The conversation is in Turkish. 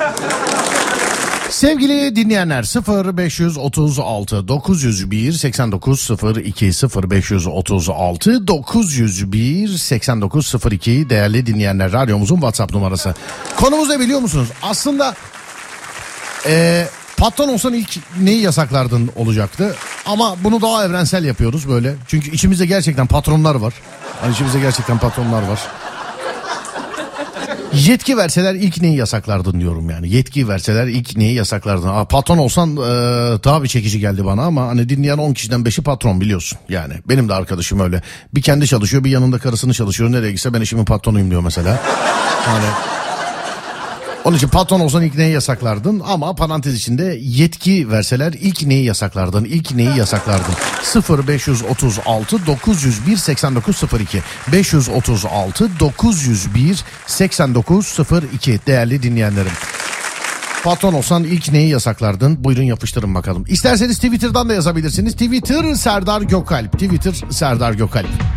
Sevgili dinleyenler, 0536 901 8902 0536 901 8902 değerli dinleyenler, radyomuzun WhatsApp numarası. Konumuz ne biliyor musunuz? Aslında patron olsan ilk neyi yasaklardın olacaktı. Ama bunu daha evrensel yapıyoruz böyle. Çünkü içimizde gerçekten patronlar var. Hani içimizde gerçekten patronlar var. Yetki verseler ilk neyi yasaklardın diyorum yani. Yetki verseler ilk neyi yasaklardın. Patron olsan daha bir çekici geldi bana ama hani dinleyen 10 kişiden 5'i patron biliyorsun. Yani benim de arkadaşım öyle. Bir kendi çalışıyor, bir yanında karısını çalışıyor. Nereye gitse ben işimin patronuyum diyor mesela. Yani onun için patron olsan ilk neyi yasaklardın, ama parantez içinde yetki verseler ilk neyi yasaklardın, ilk neyi yasaklardın. 0536 901 8902 536 901 8902 değerli dinleyenlerim. Patron olsan ilk neyi yasaklardın? Buyurun yapıştırın bakalım. İsterseniz Twitter'dan da yazabilirsiniz. Twitter Serdar Gökalp. Twitter Serdar Gökalp.